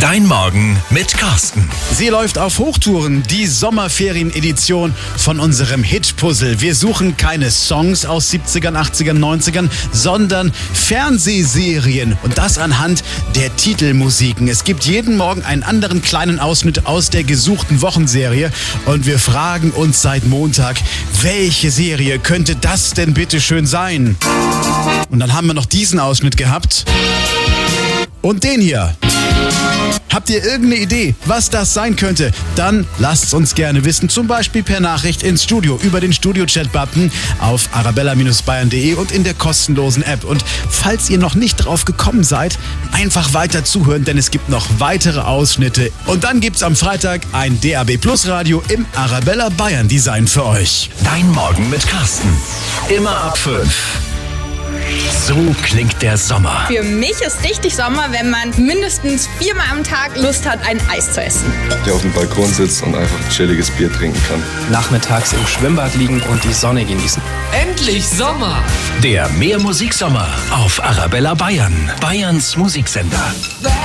Dein Morgen mit Carsten. Sie läuft auf Hochtouren, die Sommerferien-Edition von unserem Hit-Puzzle. Wir suchen keine Songs aus 70ern, 80ern, 90ern, sondern Fernsehserien. Und das anhand der Titelmusiken. Es gibt jeden Morgen einen anderen kleinen Ausschnitt aus der gesuchten Wochenserie. Und wir fragen uns seit Montag, welche Serie könnte das denn bitte schön sein? Und dann haben wir noch diesen Ausschnitt gehabt. Und den hier. Habt ihr irgendeine Idee, was das sein könnte? Dann lasst es uns gerne wissen, zum Beispiel per Nachricht ins Studio über den Studio-Chat-Button auf arabella-bayern.de und in der kostenlosen App. Und falls ihr noch nicht drauf gekommen seid, einfach weiter zuhören, denn es gibt noch weitere Ausschnitte. Und dann gibt's am Freitag ein DAB Plus Radio im Arabella Bayern Design für euch. Dein Morgen mit Carsten. Immer ab 5. So klingt der Sommer. Für mich ist richtig Sommer, wenn man mindestens 4-mal am Tag Lust hat, ein Eis zu essen. Der auf dem Balkon sitzt und einfach ein chilliges Bier trinken kann. Nachmittags im Schwimmbad liegen und die Sonne genießen. Endlich Sommer! Der Mehr Musiksommer auf Arabella Bayern. Bayerns Musiksender.